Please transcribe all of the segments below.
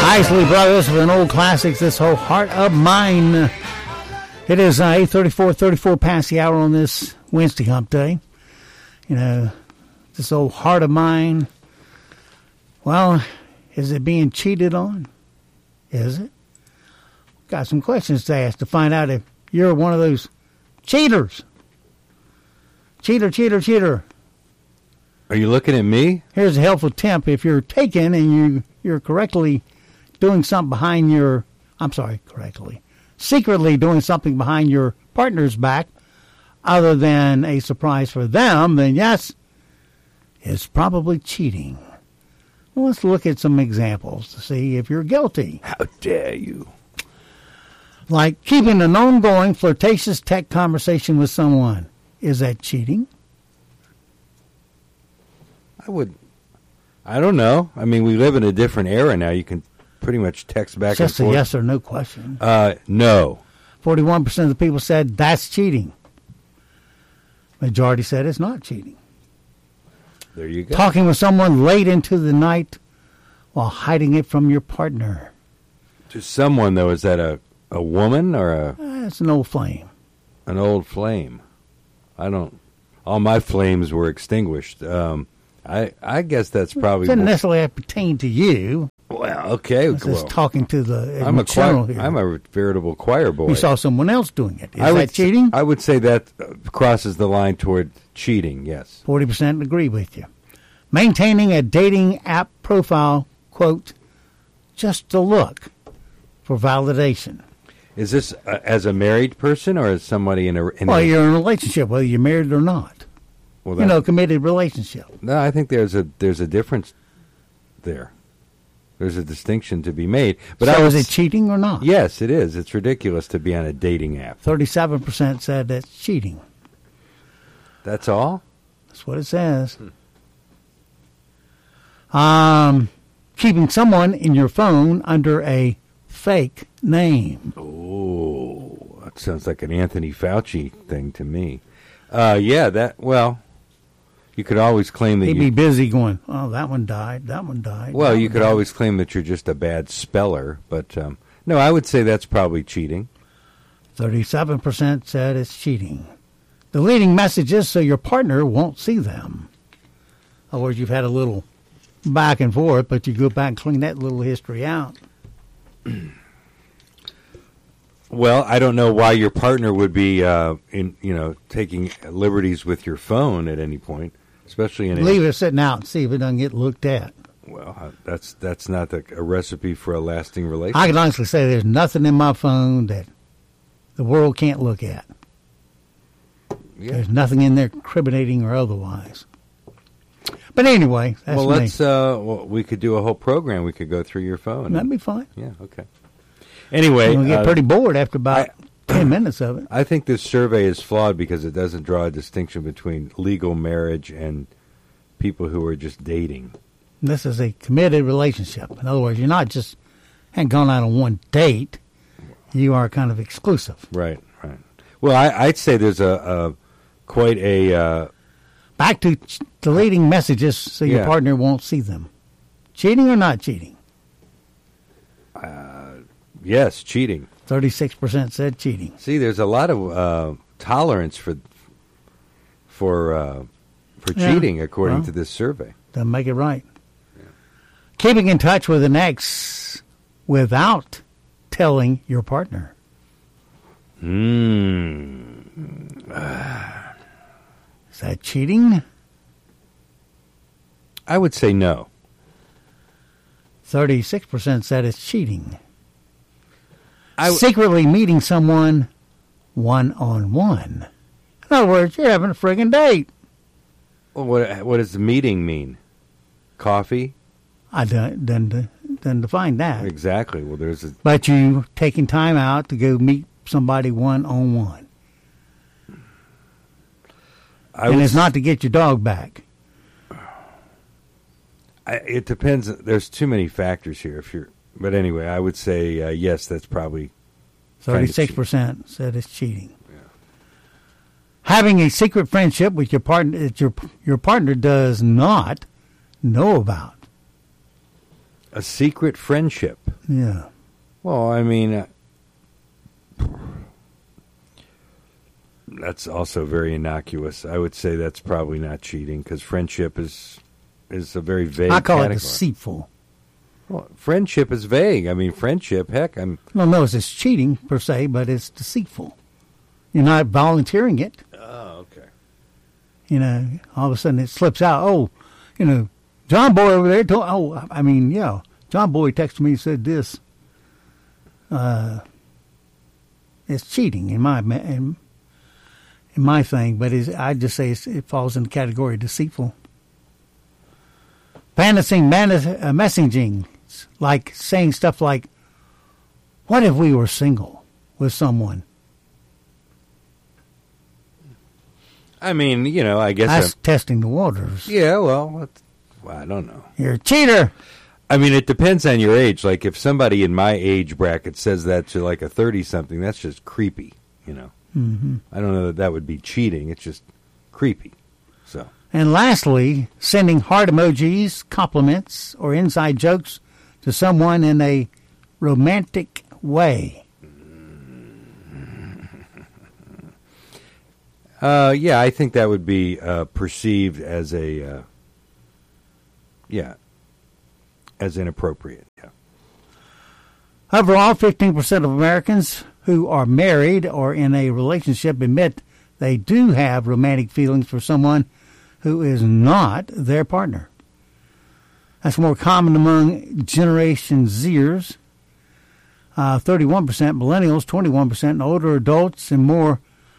Isley Brothers with an old classic, This Whole Heart of Mine. It is 8:34 past the hour on this Wednesday hump day. You know, this old heart of mine, well, is it being cheated on? Is it? Got some questions to ask to find out if you're one of those cheaters. Cheater. Are you looking at me? Here's a helpful tip. If you're taken and you're correctly doing something behind your, secretly doing something behind your partner's back other than a surprise for them, then yes, it's probably cheating. Well, let's look at some examples to see if you're guilty. How dare you? Like keeping an ongoing flirtatious text conversation with someone. Is that cheating? I don't know. I mean, we live in a different era now. You can pretty much text back Just and forth. a yes or no question. No. 41% of the people said that's cheating. Majority said it's not cheating. There you go. Talking with someone late into the night while hiding it from your partner. To someone, though, is that a woman or It's an old flame. an old flame? All my flames were extinguished. I guess that's probably... It doesn't necessarily pertain to you. Well, okay. It's just talking to the I'm here. a veritable choir boy. You saw someone else doing it. Is that cheating? I would say that crosses the line toward cheating, yes. 40% agree with you. Maintaining a dating app profile, quote, just to look for validation. Is this as a married person or as somebody in a... You're in a relationship, whether you're married or not. Well, committed relationship. No, I think there's a difference there. There's a distinction to be made. But so is it cheating or not? Yes, it is. It's ridiculous to be on a dating app. 37% said that's cheating. That's all? That's what it says. Keeping someone in your phone under a fake name. Oh, that sounds like an Anthony Fauci thing to me. You could always claim that he'd be busy going, oh, that one died. Well, you could always claim that you're just a bad speller, but no, I would say that's probably cheating. 37% said it's cheating. Deleting messages so your partner won't see them. In other words, you've had a little back and forth, but you go back and clean that little history out. Well, I don't know why your partner would be taking liberties with your phone at any point, especially in leave it sitting out and see if it doesn't get looked at. Well, that's not a recipe for a lasting relationship. I can honestly say there's nothing in my phone that the world can't look at. Yeah. There's nothing in there incriminating or otherwise. But anyway, that's me. We could do a whole program. We could go through your phone. That'd be fine. Yeah, okay. Anyway, we'll get pretty bored after about 10 minutes of it. I think this survey is flawed because it doesn't draw a distinction between legal marriage and people who are just dating. This is a committed relationship. In other words, you're not just gone out on one date. You are kind of exclusive. Right. Well, I'd say there's quite a... Back to deleting messages so your partner won't see them. Cheating or not cheating? Yes, cheating. 36% said cheating. See, there's a lot of tolerance for cheating, according to this survey. Doesn't make it right. Yeah. Keeping in touch with an ex without telling your partner. Is that cheating? I would say no. 36% said it's cheating. Secretly meeting someone one-on-one. In other words, you're having a friggin' date. Well, what does the meeting mean? Coffee? I didn't define that. Exactly. Well, But you taking time out to go meet somebody one-on-one. And it's not to get your dog back. It depends. There's too many factors here. But anyway, I would say yes. That's probably 36% said it's cheating. Yeah. Having a secret friendship with your partner that your partner does not know about. A secret friendship. Yeah. Well, I mean, that's also very innocuous. I would say that's probably not cheating because friendship is a very vague I call category. it deceitful. Well, friendship is vague. I mean, friendship, heck, No, it's cheating per se, but it's deceitful. You're not volunteering it. Oh, okay. You know, all of a sudden it slips out. Oh, you know, John Boy over there told, John Boy texted me and said this. It's cheating in my thing, but I just say it falls in the category of deceitful. Messaging, like saying stuff like, what if we were single with someone? I mean, you know, I guess That's testing the waters. Yeah, well, I don't know. You're a cheater. I mean, it depends on your age. Like, if somebody in my age bracket says that to like a 30-something, that's just creepy, you know. Mm-hmm. I don't know that would be cheating. It's just creepy. So. And lastly, sending heart emojis, compliments, or inside jokes to someone in a romantic way. Yeah, I think that would be perceived as as inappropriate. Yeah. Overall, 15% of Americans who are married or in a relationship admit they do have romantic feelings for someone who is not their partner. That's more common among Generation Zers, 31% millennials, 21% and older adults, and more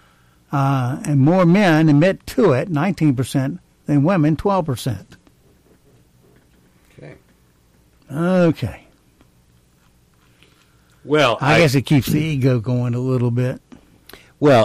men admit to it, 19%, than women, 12%. Okay. Well, I guess it keeps the ego going a little bit. Well,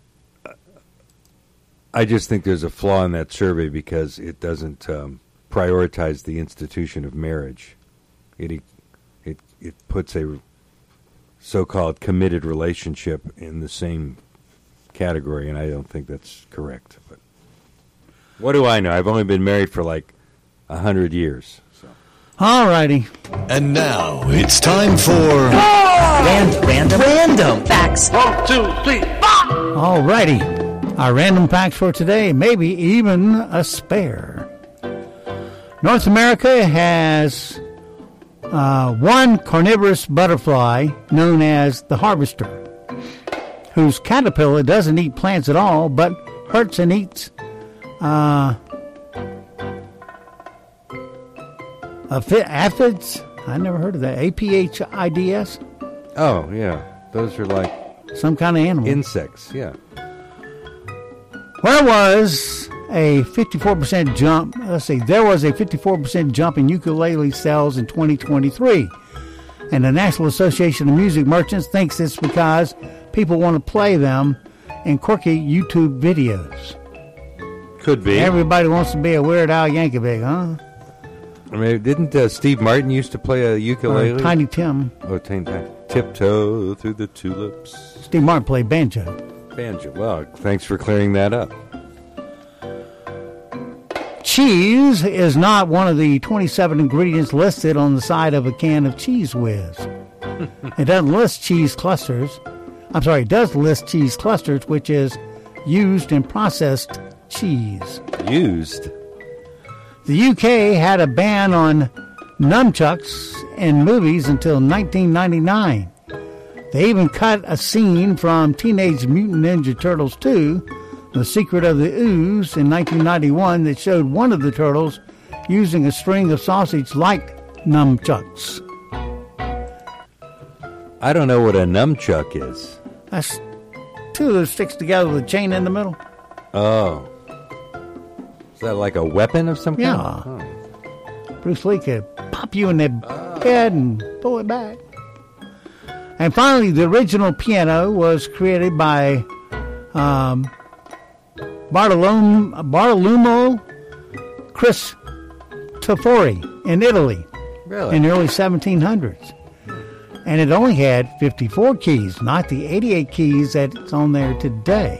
I just think there's a flaw in that survey because it doesn't prioritize the institution of marriage. It puts a so-called committed relationship in the same category, and I don't think that's correct. But what do I know? I've only been married for like 100 years. So. All righty. And now it's time for Random facts. 1, 2, 3, 4. All righty. Our random facts for today, maybe even a spare. North America has one carnivorous butterfly known as the harvester, whose caterpillar doesn't eat plants at all, but hurts and eats aphids. I never heard of that. APHIDS? Oh, yeah. Those are like some kind of animal. Insects, yeah. There was a 54% jump. There was a 54% jump in ukulele sales in 2023. And the National Association of Music Merchants thinks it's because people want to play them in quirky YouTube videos. Could be. Everybody wants to be a Weird Al Yankovic, huh? I mean, didn't Steve Martin used to play a ukulele? Tiny Tim. Oh, Tiptoe Through the Tulips. Steve Martin played banjo. Banjo. Well, thanks for clearing that up. Cheese is not one of the 27 ingredients listed on the side of a can of Cheese Whiz. It doesn't list cheese clusters. It does list cheese clusters, which is used in processed cheese. Used? The UK had a ban on nunchucks in movies until 1999. They even cut a scene from Teenage Mutant Ninja Turtles 2, The Secret of the Ooze, in 1991 that showed one of the turtles using a string of sausage like nunchucks. I don't know what a nunchuck is. That's two that sticks together with a chain in the middle. Oh. Is that like a weapon of some kind? Yeah. Oh. Bruce Lee could pop you in the head and pull it back. And finally, the original piano was created by Bartolomeo Cristofori in Italy in the early 1700s. And it only had 54 keys, not the 88 keys that's on there today.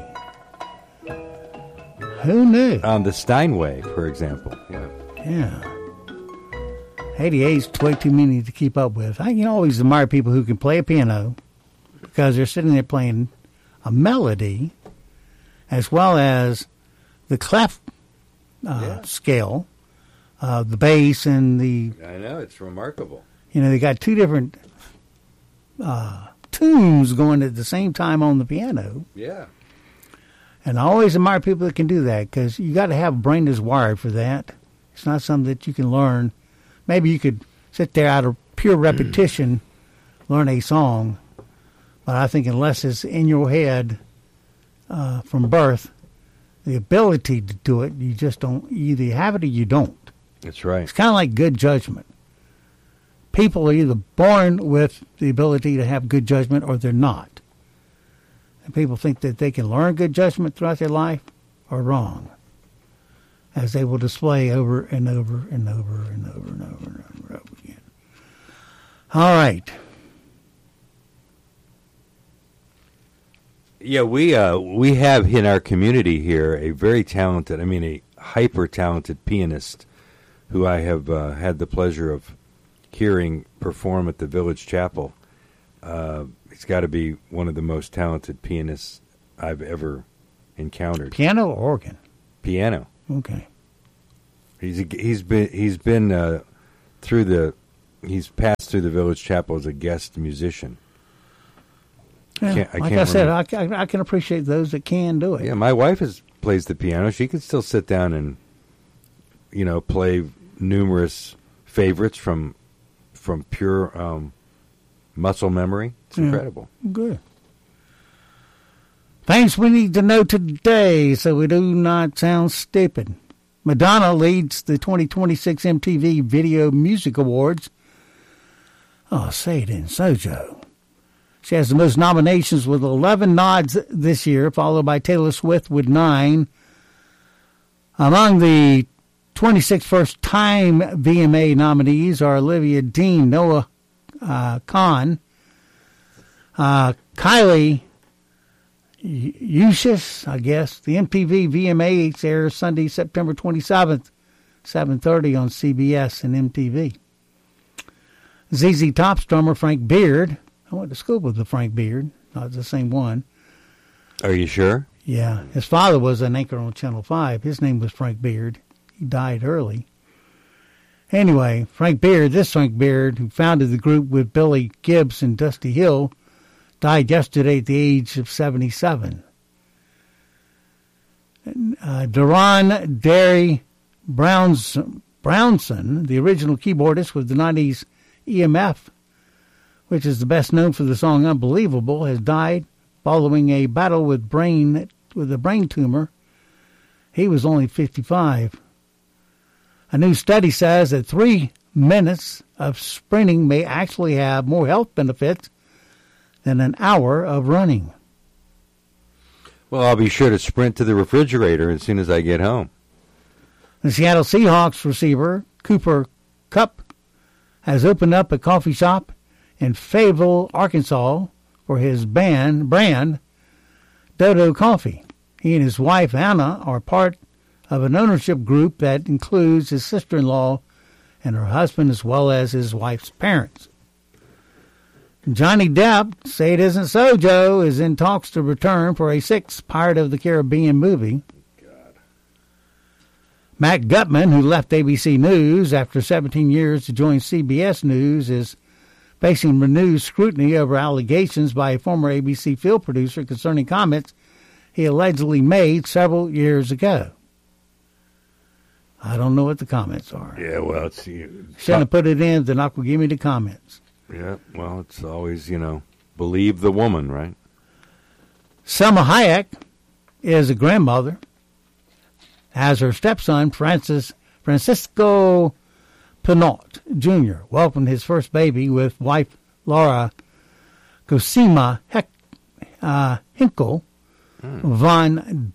Who knew? The Steinway, for example. Yeah. Yeah. 88 is way too many to keep up with. I can always admire people who can play a piano because they're sitting there playing a melody as well as the clef scale, the bass and the... I know, it's remarkable. You know, they got two different tunes going at the same time on the piano. Yeah. And I always admire people that can do that because you got to have a brain that's wired for that. It's not something that you can learn. Maybe you could sit there out of pure repetition, learn a song. But I think unless it's in your head from birth, the ability to do it, you just don't. Either you have it or you don't. That's right. It's kind of like good judgment. People are either born with the ability to have good judgment or they're not. And people think that they can learn good judgment throughout their life are wrong, as they will display over and over and over and over and over and over again. All right. Yeah, we have in our community here a very talented, a hyper-talented pianist who I have had the pleasure of hearing perform at the Village Chapel. He's got to be one of the most talented pianists I've ever encountered. Piano or organ? Piano. Okay. He's passed through the Village Chapel as a guest musician. Yeah, I can appreciate those that can do it. Yeah, my wife plays the piano. She can still sit down and, play numerous favorites from pure muscle memory. It's incredible. Good. Things we need to know today so we do not sound stupid. Madonna leads the 2026 MTV Video Music Awards. Oh, say it in Sojo. She has the most nominations with 11 nods this year, followed by Taylor Swift with 9. Among the 26 first-time VMA nominees are Olivia Dean, Noah Kahan, Kylie Uchis, I guess. The MTV VMAs airs Sunday, September 27th, 7:30 on CBS and MTV. ZZ Top's drummer Frank Beard. I went to school with the Frank Beard, not the same one. Are you sure? Yeah. His father was an anchor on Channel 5. His name was Frank Beard. He died early. Anyway, this Frank Beard, who founded the group with Billy Gibbs and Dusty Hill, died yesterday at the age of 77. Duran Derry Brownson, the original keyboardist with the 90s EMF, which is the best known for the song Unbelievable, has died following a battle with a brain tumor. He was only 55. A new study says that 3 minutes of sprinting may actually have more health benefits than an hour of running. Well, I'll be sure to sprint to the refrigerator as soon as I get home. The Seattle Seahawks receiver, Cooper Kupp, has opened up a coffee shop in Fayetteville, Arkansas, for his brand, Dodo Coffee. He and his wife, Anna, are part of an ownership group that includes his sister-in-law and her husband, as well as his wife's parents. Johnny Depp, Say It Isn't So, Joe, is in talks to return for a 6th Pirate of the Caribbean movie. God. Matt Gutman, who left ABC News after 17 years to join CBS News, is facing renewed scrutiny over allegations by a former ABC field producer concerning comments he allegedly made several years ago. I don't know what the comments are. Yeah, well, Shouldn't have put it in. They're not going to give me the comments. Yeah, well, it's always, believe the woman, right? Selma Hayek is a grandmother, as her stepson, Francisco Pinot Jr., welcomed his first baby with wife Laura Cosima Hinkel von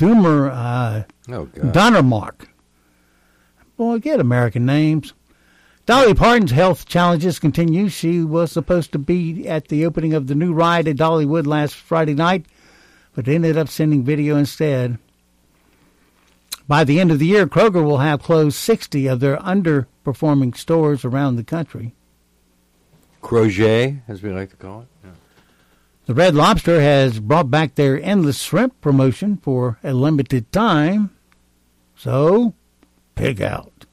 Donnermark. Boy, get American names. Dolly Parton's health challenges continue. She was supposed to be at the opening of the new ride at Dollywood last Friday night, but ended up sending video instead. By the end of the year, Kroger will have closed 60 of their performing stores around the country. Crochet, as we like to call it. Yeah. The Red Lobster has brought back their endless shrimp promotion for a limited time. So, pig out.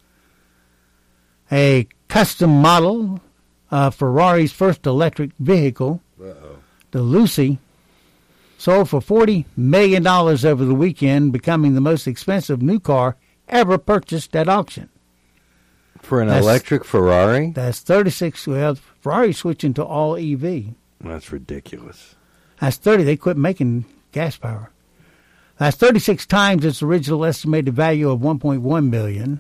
A custom model of Ferrari's first electric vehicle, the Lucy, sold for $40 million over the weekend, becoming the most expensive new car ever purchased at auction. For an electric Ferrari? That's 36. Well, Ferrari's switching to all EV. That's ridiculous. That's 30. They quit making gas power. That's 36 times its original estimated value of $1.1 billion.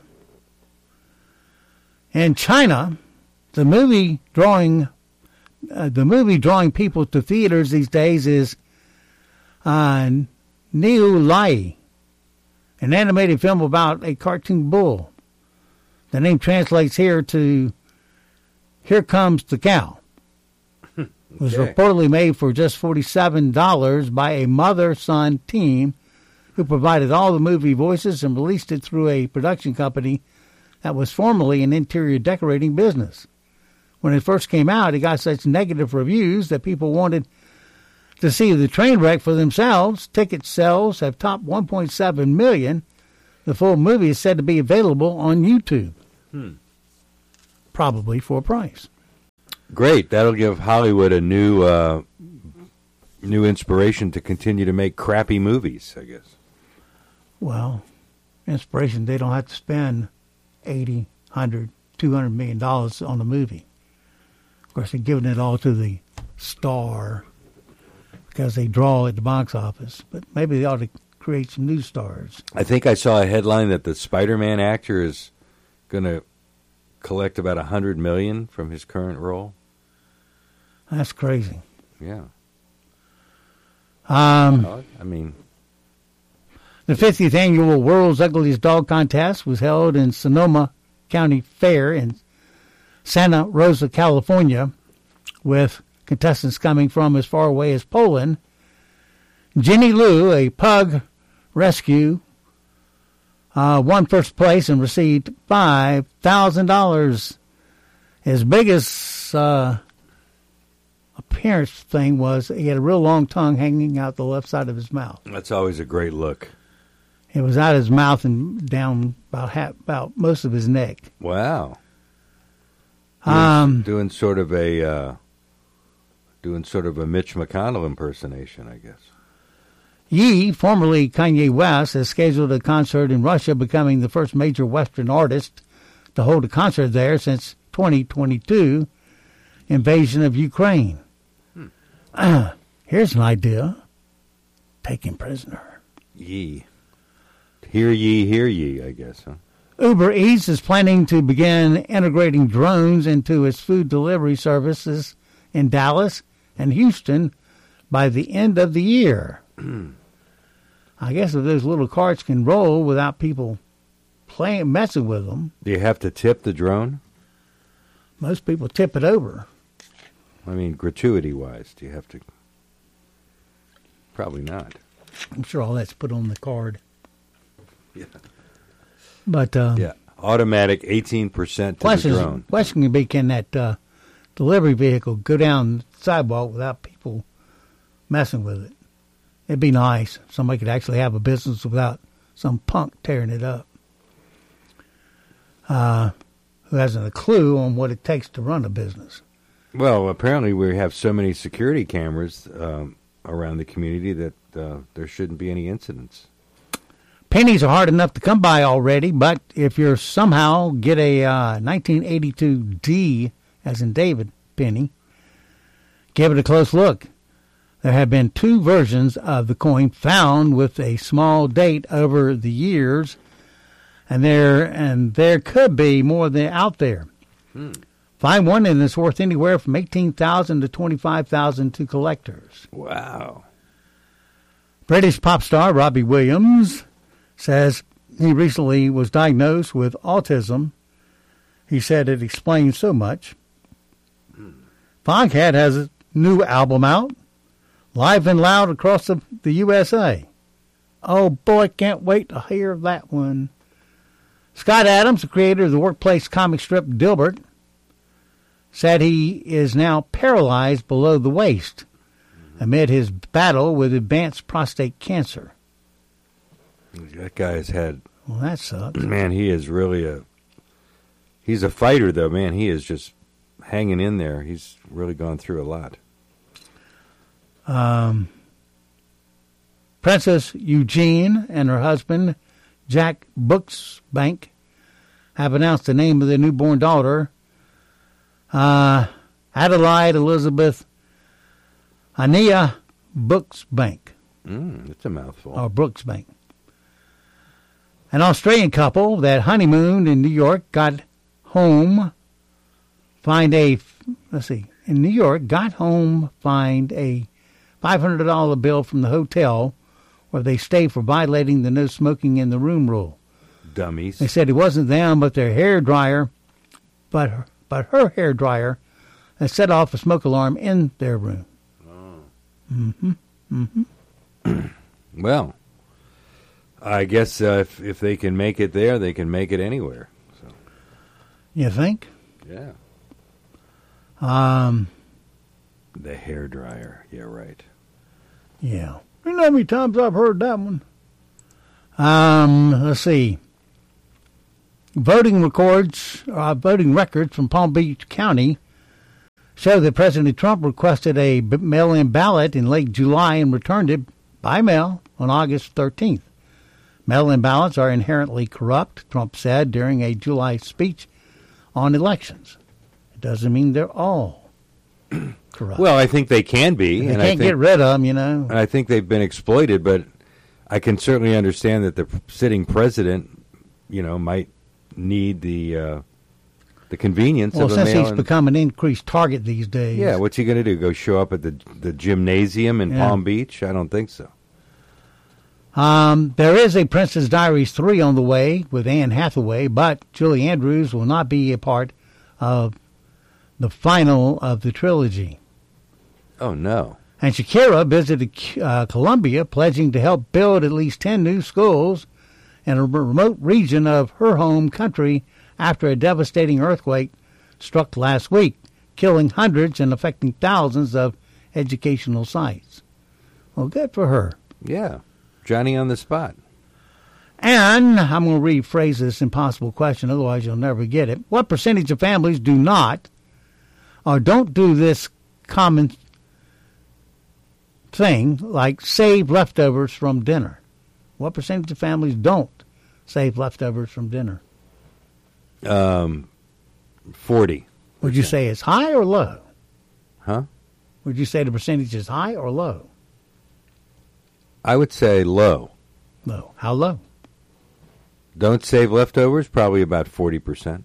In China, the movie drawing people to theaters these days is Niu Lai, an animated film about a cartoon bull. The name translates here to Here Comes the Cow. It was reportedly made for just $47 by a mother-son team who provided all the movie voices and released it through a production company that was formerly an interior decorating business. When it first came out, it got such negative reviews that people wanted to see the train wreck for themselves. Ticket sales have topped 1.7 million. The full movie is said to be available on YouTube. Probably for a price. Great. That'll give Hollywood a new inspiration to continue to make crappy movies, I guess. Well, inspiration, they don't have to spend $80, $100, $200 million on a movie. Of course, they're giving it all to the star because they draw at the box office. But maybe they ought to create some new stars. I think I saw a headline that the Spider-Man actor is going to collect about $100 million from his current role. That's crazy. Yeah. The 50th annual World's Ugliest Dog Contest was held in Sonoma County Fair in Santa Rosa, California, with contestants coming from as far away as Poland. Jenny Lou, a pug rescue, won first place and received $5,000. His biggest appearance thing was he had a real long tongue hanging out the left side of his mouth. That's always a great look. It was out of his mouth and down about most of his neck. Wow. Doing sort of a Mitch McConnell impersonation, I guess. Ye, formerly Kanye West, has scheduled a concert in Russia, becoming the first major Western artist to hold a concert there since 2022 invasion of Ukraine. Here's an idea. Take him prisoner. Ye. Hear ye, I guess, huh? Uber Eats is planning to begin integrating drones into its food delivery services in Dallas and Houston by the end of the year. I guess if those little carts can roll without people messing with them. Do you have to tip the drone? Most people tip it over. I mean, gratuity-wise, do you have to? Probably not. I'm sure all that's put on the card. Yeah. But yeah, automatic 18% to the drone. Question can be, can that delivery vehicle go down the sidewalk without people messing with it? It'd be nice. Somebody could actually have a business without some punk tearing it up. Who hasn't a clue on what it takes to run a business. Well, apparently we have so many security cameras around the community that there shouldn't be any incidents. Pennies are hard enough to come by already, but if you somehow get a 1982 D, as in David penny, give it a close look. There have been two versions of the coin found with a small date over the years, and there could be more than out there. Find one and it's worth anywhere from $18,000 to $25,000 to collectors. Wow. British pop star Robbie Williams says he recently was diagnosed with autism. He said it explains so much. Foghat has a new album out, live and loud across the USA. Oh boy, can't wait to hear that one. Scott Adams, the creator of the workplace comic strip Dilbert, said he is now paralyzed below the waist amid his battle with advanced prostate cancer. That guy has had... Well, that sucks. Man, he is really he's a fighter, though, man. He is just hanging in there. He's really gone through a lot. Princess Eugene and her husband, Jack Brooksbank, have announced the name of their newborn daughter, Adelaide Elizabeth Ania Brooksbank. It's a mouthful. Or Brooksbank. An Australian couple that honeymooned in New York got home, fined a $500 bill from the hotel where they stayed for violating the no smoking in the room rule. Dummies. They said it wasn't them, but their hair dryer, but her hair dryer had set off a smoke alarm in their room. Well, I guess if they can make it there, they can make it anywhere. So. You think? Yeah. The hairdryer. Yeah, right. Yeah. You know how many times I've heard that one? Let's see. Voting records from Palm Beach County show that President Trump requested a mail-in ballot in late July and returned it by mail on August 13th. Mail-in ballots are inherently corrupt, Trump said during a July speech on elections. It doesn't mean they're all corrupt. Well, I think they can be. They can't get rid of them, you know. And I think they've been exploited, but I can certainly understand that the sitting president, might need the convenience of a since mail-in. he's become an increased target these days. Yeah, what's he going to do? Go show up at the gymnasium in Palm Beach? I don't think so. There is a Princess Diaries 3 on the way with Anne Hathaway, but Julie Andrews will not be a part of the final of the trilogy. Oh, no. And Shakira visited Colombia, pledging to help build at least 10 new schools in a remote region of her home country after a devastating earthquake struck last week, killing hundreds and affecting thousands of educational sites. Well, good for her. Yeah. Johnny on the spot. And I'm going to rephrase this impossible question, otherwise you'll never get it. What percentage of families do not or don't do this common thing like save leftovers from dinner? What percentage of families don't save leftovers from dinner? 40. Would you say it's high or low? Huh? Would you say the percentage is high or low? I would say low. Low. How low? Don't save leftovers, probably about 40%.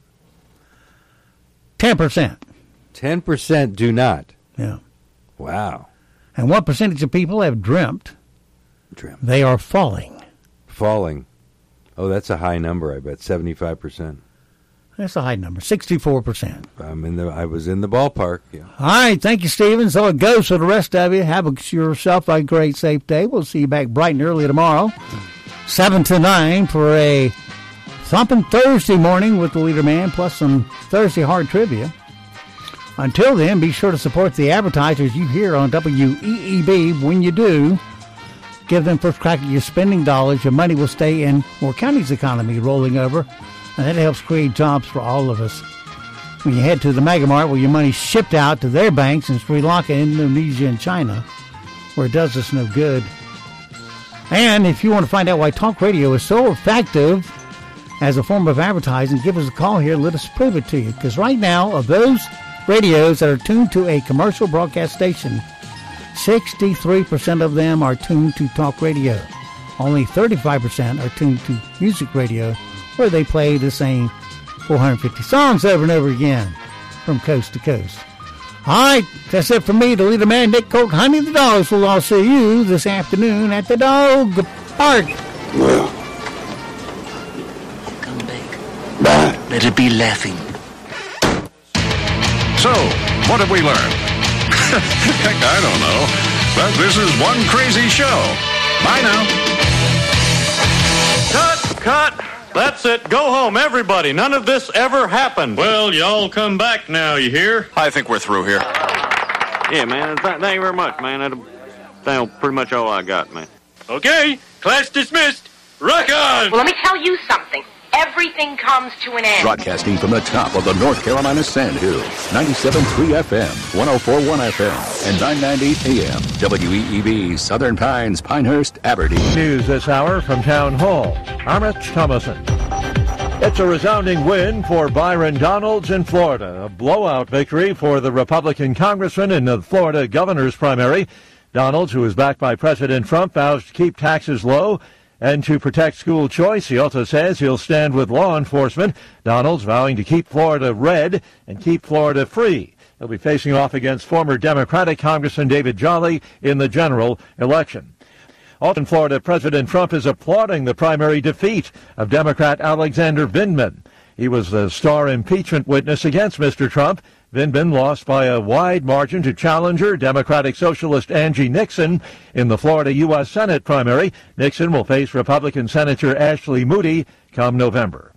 10%. 10% do not. Yeah. Wow. And what percentage of people have dreamt they are falling? Falling. Oh, that's a high number, I bet. 75%. That's a high number. 64%. I was in the ballpark. Yeah. All right. Thank you, Stephen. So it goes for the rest of you. Have yourself a great, safe day. We'll see you back bright and early tomorrow, 7 to 9, for a thumping Thursday morning with the Leader Man, plus some Thursday hard trivia. Until then, be sure to support the advertisers you hear on WEEB. When you do, give them first crack at your spending dollars. Your money will stay in Moore County's economy rolling over, and that helps create jobs for all of us. When you head to the Mega Mart, where your money's shipped out to their banks in Sri Lanka, Indonesia, and China, where it does us no good. And if you want to find out why talk radio is so effective as a form of advertising, give us a call here. Let us prove it to you. Because right now, of those radios that are tuned to a commercial broadcast station, 63% of them are tuned to talk radio. Only 35% are tuned to music radio, where they play the same 450 songs over and over again from coast to coast. All right, that's it for me, the Leader Man, Nick Colt, Honey the Dogs. We'll all see you this afternoon at the Dog Park. Well, Come back. bye. Let it be laughing. So, what have we learned? Heck, I don't know. But this is one crazy show. Bye now. Cut! That's it. Go home, everybody. None of this ever happened. Well, y'all come back now, you hear? I think we're through here. Yeah, man. Thank you very much, man. That's pretty much all I got, man. Okay, class dismissed. Rock on! Well, let me tell you something. Everything comes to an end. Broadcasting from the top of the North Carolina Sand Hills, 97.3 FM, 104.1 FM, and 990 AM. WEEB, Southern Pines, Pinehurst, Aberdeen. News this hour from Town Hall. I'm Rich Thomason. It's a resounding win for Byron Donalds in Florida. A blowout victory for the Republican congressman in the Florida governor's primary. Donalds, who is backed by President Trump, vows to keep taxes low and to protect school choice. He also says he'll stand with law enforcement. Donalds vowing to keep Florida red and keep Florida free. He'll be facing off against former Democratic Congressman David Jolly in the general election. Also in Florida, President Trump is applauding the primary defeat of Democrat Alexander Vindman. He was the star impeachment witness against Mr. Trump. Vindman lost by a wide margin to challenger Democratic Socialist Angie Nixon in the Florida U.S. Senate primary. Nixon will face Republican Senator Ashley Moody come November.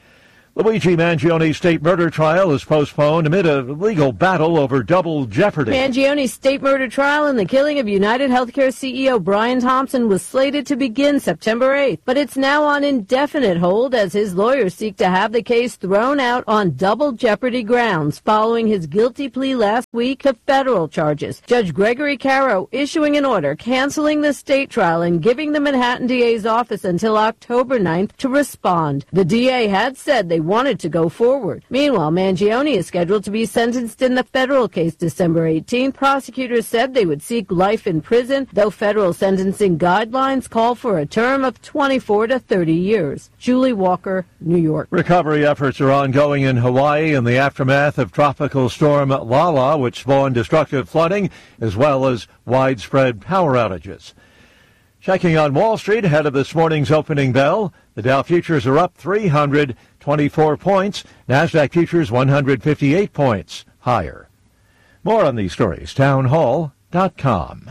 Luigi Mangioni's state murder trial is postponed amid a legal battle over double jeopardy. Mangioni's state murder trial and the killing of United Healthcare CEO Brian Thompson was slated to begin September 8th, but it's now on indefinite hold as his lawyers seek to have the case thrown out on double jeopardy grounds following his guilty plea last week to federal charges. Judge Gregory Caro issuing an order canceling the state trial and giving the Manhattan DA's office until October 9th to respond. The DA had said they wanted to go forward. Meanwhile, Mangioni is scheduled to be sentenced in the federal case December 18th. Prosecutors said they would seek life in prison, though federal sentencing guidelines call for a term of 24 to 30 years. Julie Walker, New York. Recovery efforts are ongoing in Hawaii in the aftermath of Tropical Storm Lala, which spawned destructive flooding as well as widespread power outages. Checking on Wall Street ahead of this morning's opening bell, the Dow futures are up 324 points. NASDAQ futures 158 points higher. More on these stories, townhall.com.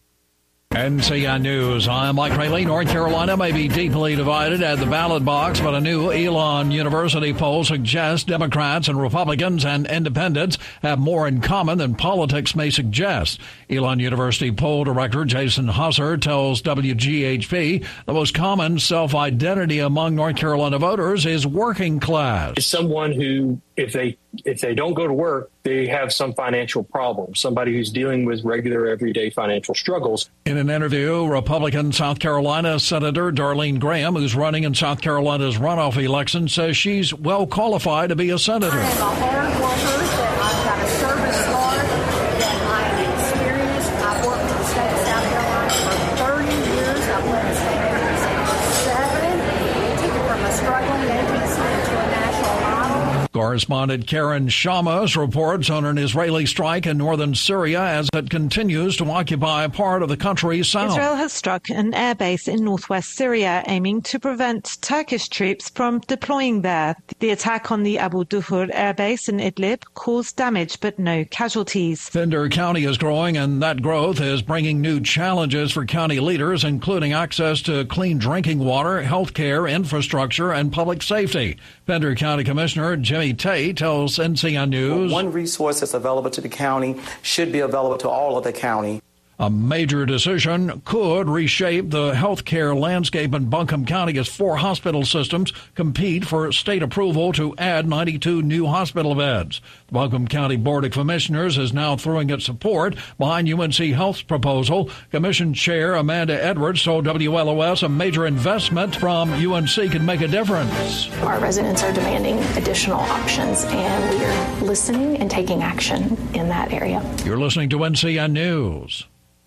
NCN News. I'm Mike Rayleigh. North Carolina may be deeply divided at the ballot box, but a new Elon University poll suggests Democrats and Republicans and independents have more in common than politics may suggest. Elon University poll director Jason Husser tells WGHP the most common self-identity among North Carolina voters is working class. It's someone who, if they don't go to work, they have some financial problem, somebody who's dealing with regular, everyday financial struggles. In an interview, Republican South Carolina Senator Darlene Graham, who's running in South Carolina's runoff election, says she's well qualified to be a senator. I am a hard worker, that I've got a service card, that I am experienced. I've worked in the state of South Carolina for 30 years. I've led the state for 7. Took it from a struggling agency to a national model. Correspondent Karen Shamas reports on an Israeli strike in northern Syria as it continues to occupy part of the country's south. Israel has struck an airbase in northwest Syria, aiming to prevent Turkish troops from deploying there. The attack on the Abu Duhur airbase in Idlib caused damage but no casualties. Fender County is growing, and that growth is bringing new challenges for county leaders, including access to clean drinking water, health care, infrastructure, and public safety. Fender County Commissioner Jimmy Tay tells NCN News. One resource that's available to the county should be available to all of the county. A major decision could reshape the healthcare landscape in Buncombe County as 4 hospital systems compete for state approval to add 92 new hospital beds. The Buncombe County Board of Commissioners is now throwing its support behind UNC Health's proposal. Commission Chair Amanda Edwards told WLOS a major investment from UNC can make a difference. Our residents are demanding additional options, and we are listening and taking action in that area. You're listening to NCN News.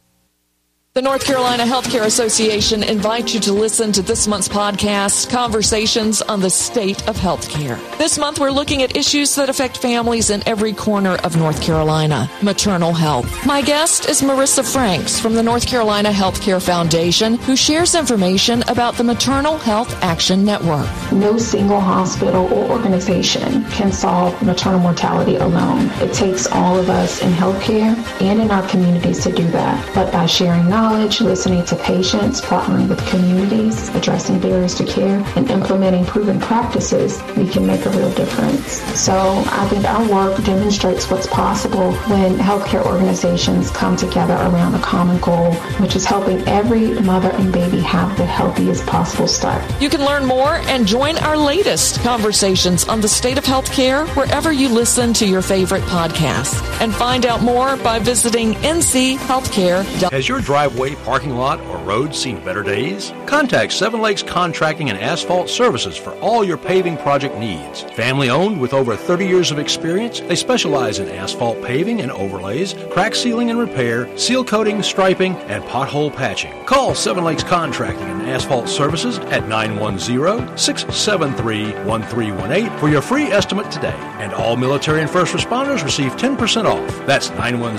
The North Carolina Healthcare Association invites you to listen to this month's podcast, Conversations on the State of Healthcare. This month, we're looking at issues that affect families in every corner of North Carolina. Maternal health. My guest is Marissa Franks from the North Carolina Healthcare Foundation, who shares information about the Maternal Health Action Network. No single hospital or organization can solve maternal mortality alone. It takes all of us in healthcare and in our communities to do that. But by sharing knowledge, knowledge, listening to patients, partnering with communities, addressing barriers to care, and implementing proven practices, we can make a real difference. So I think our work demonstrates what's possible when healthcare organizations come together around a common goal, which is helping every mother and baby have the healthiest possible start. You can learn more and join our latest conversations on the state of healthcare wherever you listen to your favorite podcasts. And find out more by visiting nchealthcare.com. Has your driveway, parking lot, or road seen better days? Contact Seven Lakes Contracting and Asphalt Services for all your paving project needs. Family owned with over 30 years of experience, they specialize in asphalt paving and overlays, crack sealing and repair, seal coating, striping, and pothole patching. Call Seven Lakes Contracting and Asphalt Services at 910-673-1318 for your free estimate today. And all military and first responders receive 10% off. That's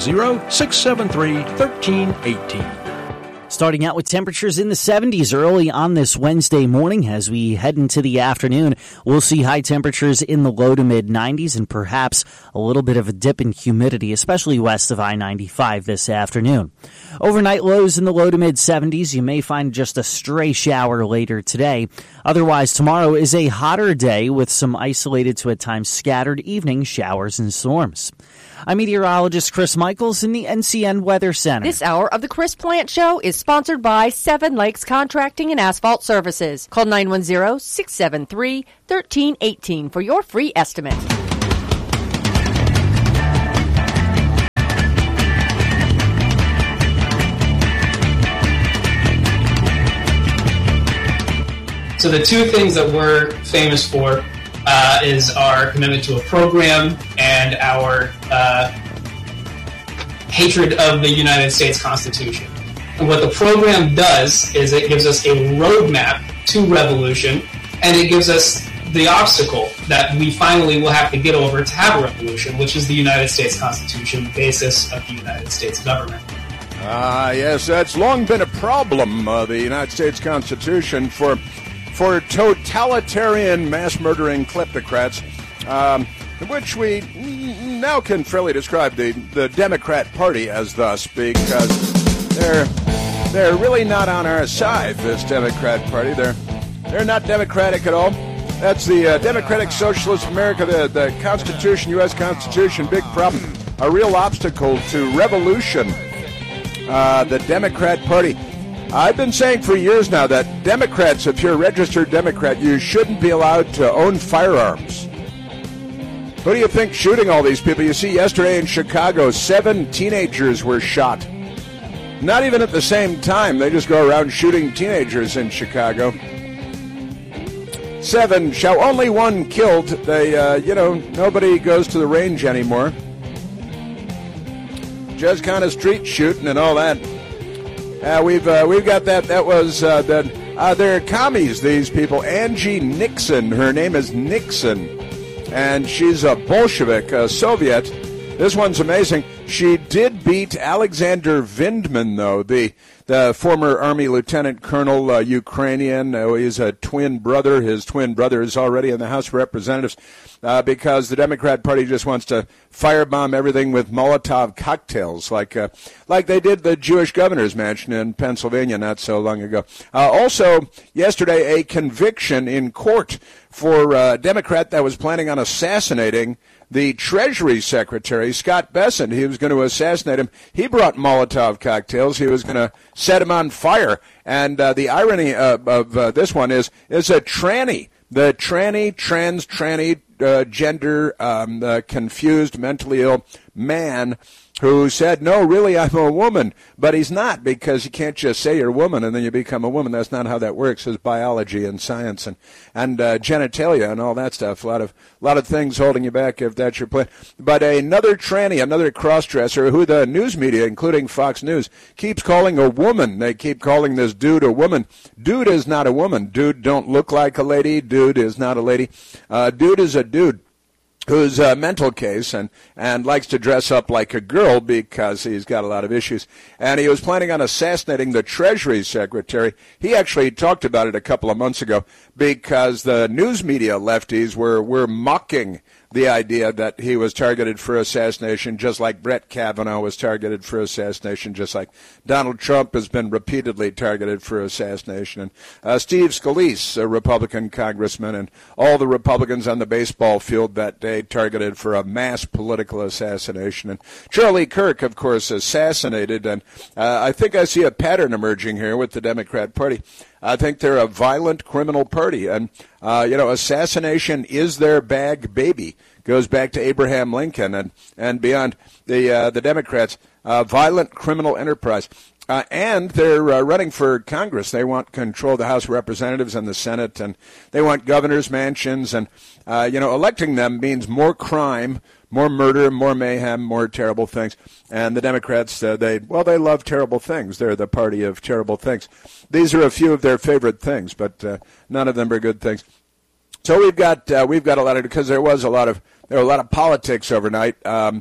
910-673-1318. Starting out with temperatures in the 70s early on this Wednesday morning. As we head into the afternoon, we'll see high temperatures in the low to mid 90s and perhaps a little bit of a dip in humidity, especially west of I-95 this afternoon. Overnight lows in the low to mid 70s. You may find just a stray shower later today. Otherwise, tomorrow is a hotter day with some isolated to at times scattered evening showers and storms. I'm meteorologist Chris Michaels in the NCN Weather Center. This hour of the Chris Plant Show is sponsored by Seven Lakes Contracting and Asphalt Services. Call 910-673-1318 for your free estimate. So the two things that we're famous for is our commitment to a program and our hatred of the United States Constitution. And what the program does is it gives us a roadmap to revolution, and it gives us the obstacle that we finally will have to get over to have a revolution, which is the United States Constitution, the basis of the United States government. Yes, that's long been a problem, the United States Constitution, for totalitarian, mass-murdering kleptocrats, which we now can fairly describe the Democrat Party as thus, because they're really not on our side, this Democrat Party. They're not democratic at all. That's the Democratic Socialist America, the Constitution, U.S. Constitution, big problem. A real obstacle to revolution, the Democrat Party. I've been saying for years now that Democrats, if you're a registered Democrat, you shouldn't be allowed to own firearms. Who do you think shooting all these people? You see, yesterday in Chicago, 7 teenagers were shot. Not even at the same time. They just go around shooting teenagers in Chicago. 7 shot, only 1 killed. They, nobody goes to the range anymore. Just kind of street shooting and all that. We've got that. That was they're commies. These people. Angie Nixon. Her name is Nixon, and she's a Bolshevik, a Soviet. This one's amazing. She did beat Alexander Vindman, though, the former Army Lieutenant Colonel, Ukrainian. He's a twin brother. His twin brother is already in the House of Representatives because the Democrat Party just wants to firebomb everything with Molotov cocktails, like they did the Jewish governor's mansion in Pennsylvania not so long ago. Also, yesterday, a conviction in court for a Democrat that was planning on assassinating the Treasury Secretary, Scott Bessent. He was going to assassinate him. He brought Molotov cocktails. He was going to set him on fire. And the irony of this one is a tranny. The transgender, confused, mentally ill man who said, no, really, I'm a woman. But he's not, because you can't just say you're a woman and then you become a woman. That's not how that works. There's biology and science and genitalia and all that stuff. A lot of things holding you back if that's your plan. But another tranny, another cross-dresser who the news media, including Fox News, keeps calling a woman. They keep calling this dude a woman. Dude is not a woman. Dude don't look like a lady. Dude is not a lady. Dude is a dude who's a mental case and likes to dress up like a girl because he's got a lot of issues. And he was planning on assassinating the Treasury Secretary. He actually talked about it a couple of months ago because the news media lefties were mocking the idea that he was targeted for assassination, just like Brett Kavanaugh was targeted for assassination, just like Donald Trump has been repeatedly targeted for assassination. And Steve Scalise, a Republican congressman, and all the Republicans on the baseball field that day targeted for a mass political assassination. And Charlie Kirk, of course, assassinated. And I think I see a pattern emerging here with the Democrat Party. I think they're a violent criminal party. And, assassination is their bag baby. Goes back to Abraham Lincoln and beyond. The Democrats, violent criminal enterprise. And they're running for Congress. They want control of the House of Representatives and the Senate, and they want governors' mansions. And, electing them means more crime, more murder, more mayhem, more terrible things. And the Democrats, they love terrible things. They're the party of terrible things. These are a few of their favorite things, but none of them are good things. So we've got a lot of, because there were a lot of politics overnight.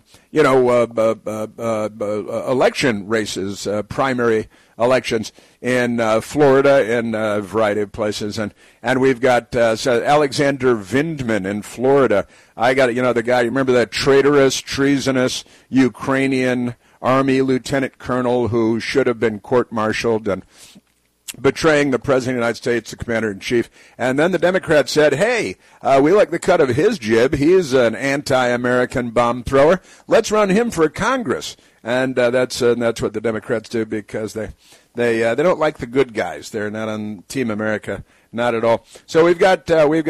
Election races, primary elections in Florida, in a variety of places, and we've got Alexander Vindman in Florida. I got the guy. You remember that traitorous, treasonous Ukrainian Army lieutenant colonel who should have been court-martialed and betraying the President of the United States, the Commander-in-Chief. And then the Democrats said, hey, we like the cut of his jib. He's an anti-American bomb thrower. Let's run him for Congress. And that's what the Democrats do, because they don't like the good guys. They're not on Team America, not at all. So we've got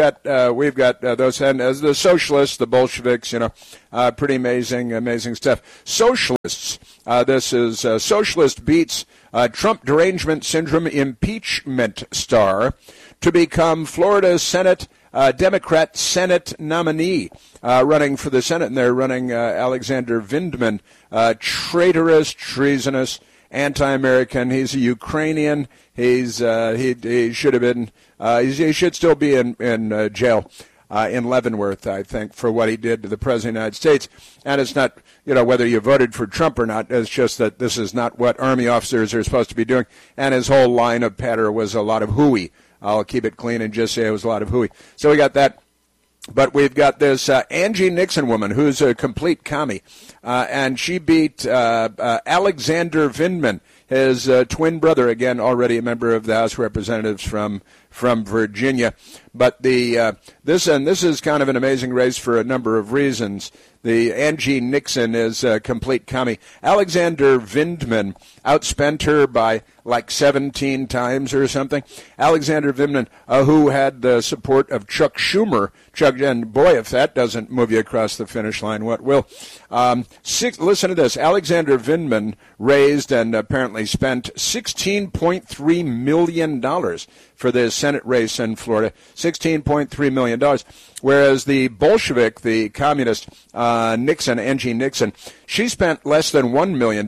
those, and as the socialists, the Bolsheviks, pretty amazing stuff. Socialists. This is Socialist beats Trump derangement syndrome impeachment star to become Florida Senate Democrat Senate nominee, running for the Senate, and they're running Alexander Vindman, traitorous, treasonous, anti-American. He's a Ukrainian. He should have been. He should still be in jail in Leavenworth, I think, for what he did to the President of the United States. And it's not, whether you voted for Trump or not. It's just that this is not what Army officers are supposed to be doing. And his whole line of patter was a lot of hooey. I'll keep it clean and just say it was a lot of hooey. So we got that. But we've got this Angie Nixon woman who's a complete commie. And she beat Alexander Vindman, his twin brother, again, already a member of the House of Representatives from Virginia. But this is kind of an amazing race for a number of reasons. The Angie Nixon is a complete commie. Alexander Vindman outspent her by like 17 times or something. Alexander Vindman, who had the support of Chuck Schumer. And boy, if that doesn't move you across the finish line, what will? Listen to this. Alexander Vindman raised and apparently spent $16.3 million for the Senate race in Florida. $16.3 million. Whereas the Bolshevik, the communist Nixon, Angie Nixon, she spent less than $1 million,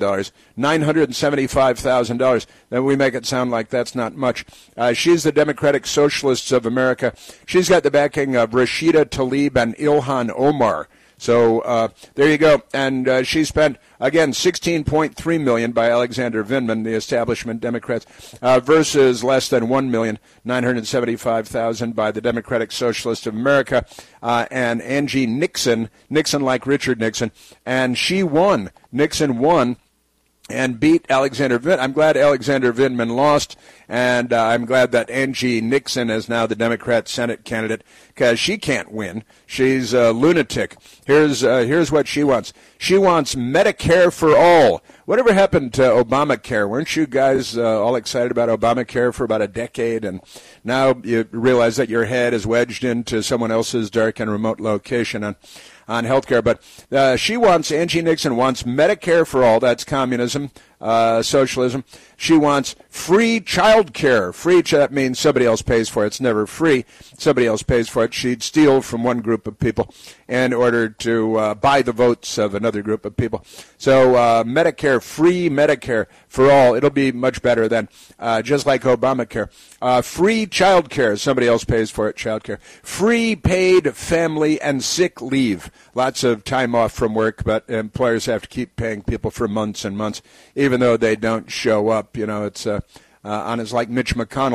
$975,000. Then we make it sound like that's not much. She's the Democratic Socialists of America. She's got the backing of Rashida Tlaib and Ilhan Omar. So there you go. And she spent, again, $16.3 million by Alexander Vindman, the establishment Democrats, versus less than $1,975,000 by the Democratic Socialist of America and Angie Nixon like Richard Nixon. And she won. Nixon won and beat Alexander Vindman. I'm glad Alexander Vindman lost, and I'm glad that Angie Nixon is now the Democrat Senate candidate, because she can't win. She's a lunatic. Here's what she wants. She wants Medicare for all. Whatever happened to Obamacare? Weren't you guys all excited about Obamacare for about a decade, and now you realize that your head is wedged into someone else's dark and remote location on health care? But Angie Nixon wants Medicare for all. That's communism, socialism. She wants free child care. That means somebody else pays for it. It's never free. Somebody else pays for it. She'd steal from one group of people in order to buy the votes of another group of people. So Medicare, free Medicare for all. It'll be much better than just like Obamacare. Free child care. Somebody else pays for it, child care. Free paid family and sick leave. Lots of time off from work, but employers have to keep paying people for months and months, even though they don't show up. It's like Mitch McConnell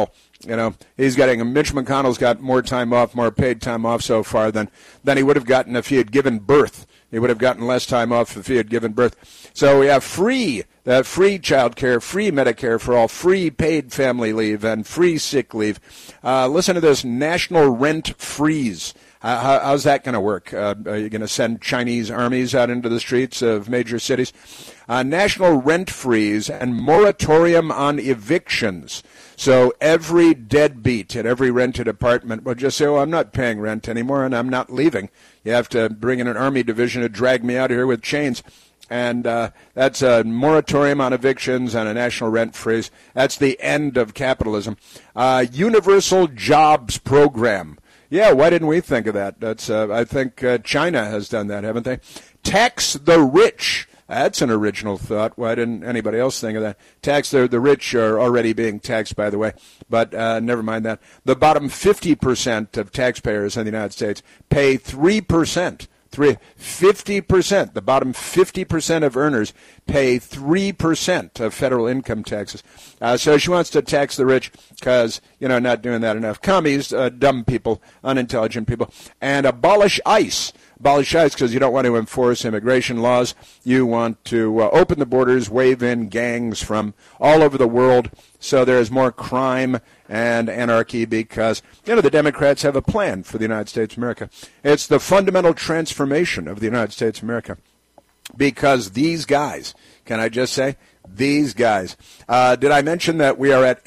Mitch McConnell's got more time off, more paid time off so far than he would have gotten if he had given birth. He would have gotten less time off if he had given birth. So we have free child care, free Medicare for all, free paid family leave, and free sick leave. Listen to this, national rent freeze. How's that going to work? Are you going to send Chinese armies out into the streets of major cities? National rent freeze and moratorium on evictions. So every deadbeat at every rented apartment will just say, I'm not paying rent anymore and I'm not leaving. You have to bring in an army division to drag me out of here with chains. And that's a moratorium on evictions and a national rent freeze. That's the end of capitalism. Universal jobs program. Yeah, why didn't we think of that? That's I think China has done that, haven't they? Tax the rich. That's an original thought. Why didn't anybody else think of that? Tax the rich are already being taxed, by the way, but never mind that. The bottom 50% of taxpayers in the United States pay 3%. 50%. The bottom 50% of earners pay 3% of federal income taxes. So she wants to tax the rich because, not doing that enough. Commies, dumb people, unintelligent people. And abolish ICE. Abolish ICE because you don't want to enforce immigration laws. You want to open the borders, wave in gangs from all over the world so there is more crime and anarchy because, the Democrats have a plan for the United States of America. It's the fundamental transformation of the United States of America because these guys, can I just say, these guys. Did I mention that we are at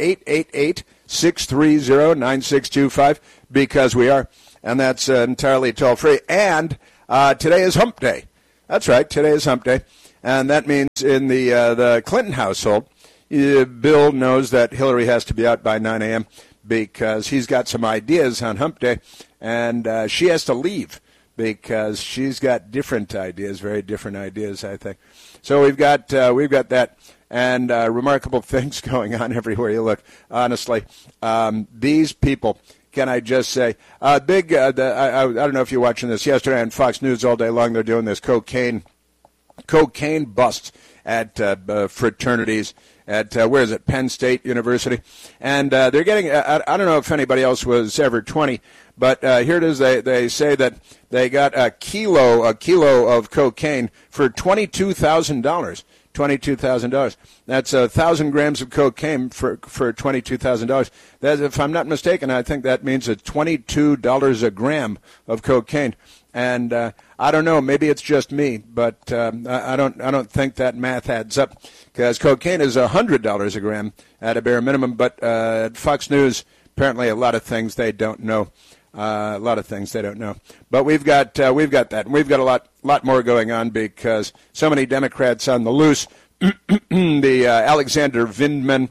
888-630-9625? Because we are. And that's entirely toll-free. And today is Hump Day. That's right, today is Hump Day. And that means in the Clinton household, Bill knows that Hillary has to be out by 9 a.m. because he's got some ideas on Hump Day, and she has to leave because she's got different ideas, very different ideas, I think. So we've got that. And remarkable things going on everywhere you look, honestly. These people... Can I just say, I don't know if you're watching this yesterday on Fox News all day long. They're doing this cocaine busts at fraternities at, where is it, Penn State University. And they're getting, I don't know if anybody else was ever 20, but here it is. They say that they got a kilo of cocaine for $22,000. $22,000. That's 1,000 grams of cocaine for $22,000. That, if I'm not mistaken, I think that means it's $22 a gram of cocaine. And I don't know, maybe it's just me, but I don't think that math adds up because cocaine is $100 a gram at a bare minimum. But at Fox News, apparently a lot of things they don't know. A lot of things they don't know. But we've got that. And we've got a lot more going on because so many Democrats on the loose. The Alexander Vindman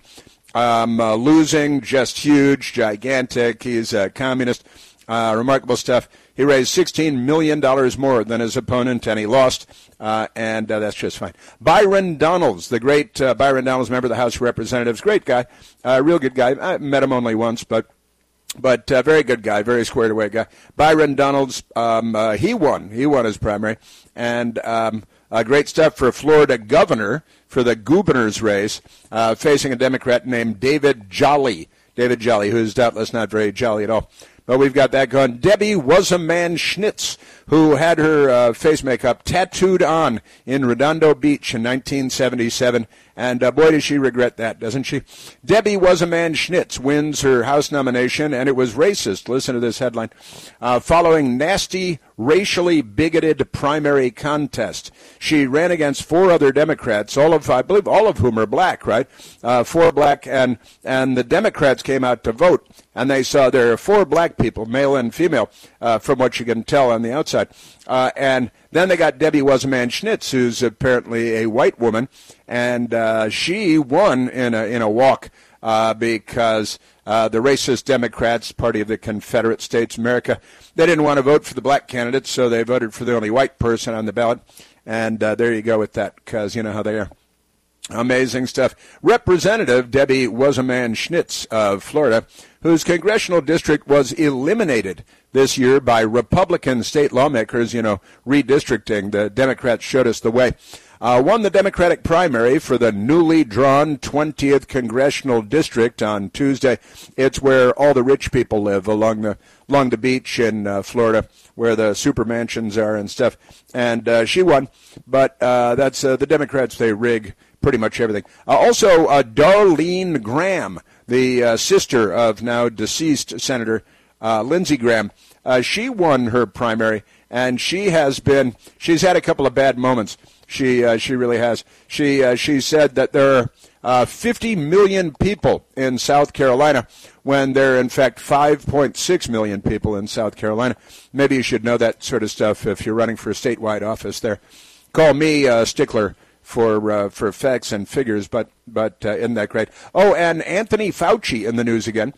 losing, just huge, gigantic. He's a communist. Remarkable stuff. He raised $16 million more than his opponent, and he lost, and that's just fine. Byron Donalds, the great Byron Donalds, member of the House of Representatives, great guy, real good guy. I met him only once, but very good guy, very squared away guy. Byron Donalds, he won his primary, and great stuff for Florida governor for the governor's race, facing a Democrat named David Jolly, who's doubtless not very jolly at all. But we've got that going. Debbie Was-A-Man Schnitz, who had her face makeup tattooed on in Redondo Beach in 1977. And boy, does she regret that, doesn't she? Debbie Was-A-Man Schnitz wins her House nomination, and it was racist. Listen to this headline. Following nasty, racially bigoted primary contest. She ran against four other Democrats, I believe all of whom are black, right? Four black, and the Democrats came out to vote, and they saw there are four black people, male and female, from what you can tell on the outside. And then they got Debbie Was-A-Man Schnitz, who's apparently a white woman, and she won in a walk because the racist Democrats, Party of the Confederate States of America, they didn't want to vote for the black candidate, so they voted for the only white person on the ballot. And there you go with that, because you know how they are. Amazing stuff. Representative Debbie Was-A-Man Schnitz of Florida, whose congressional district was eliminated this year by Republican state lawmakers, redistricting. The Democrats showed us the way. won the Democratic primary for the newly drawn 20th Congressional District on Tuesday. It's where all the rich people live along the beach in Florida, where the super mansions are and stuff. And she won, but that's the Democrats, they rig pretty much everything. Also, Darlene Graham, the sister of now deceased Senator Lindsey Graham, she won her primary, and she's had a couple of bad moments. She really has. She said that there are 50 million people in South Carolina when there are, in fact, 5.6 million people in South Carolina. Maybe you should know that sort of stuff if you're running for a statewide office there. Call me stickler for facts and figures, but isn't that great? Oh, and Anthony Fauci in the news again,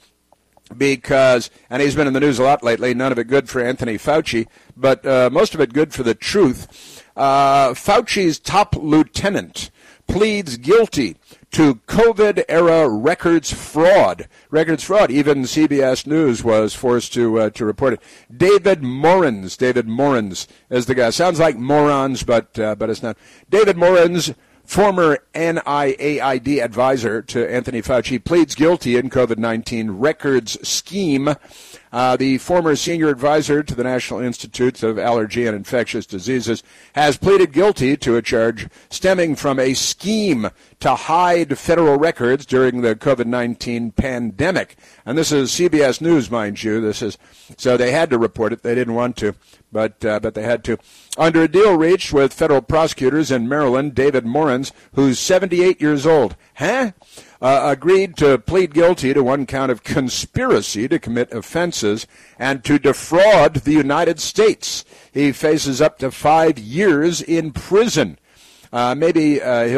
and he's been in the news a lot lately, none of it good for Anthony Fauci, but most of it good for the truth. Fauci's top lieutenant pleads guilty to COVID-era records fraud. Even CBS News was forced to report it. David Morans is the guy. Sounds like morons, but it's not. David Morans, former NIAID advisor to Anthony Fauci, pleads guilty in COVID-19 records scheme. The former senior advisor to the National Institute of Allergy and Infectious Diseases has pleaded guilty to a charge stemming from a scheme to hide federal records during the COVID-19 pandemic. And this is CBS News, mind you. So they had to report it. They didn't want to, but they had to. Under a deal reached with federal prosecutors in Maryland, David Morans, who's 78 years old, agreed to plead guilty to one count of conspiracy to commit offenses and to defraud the United States. He faces up to 5 years in prison. Maybe he'll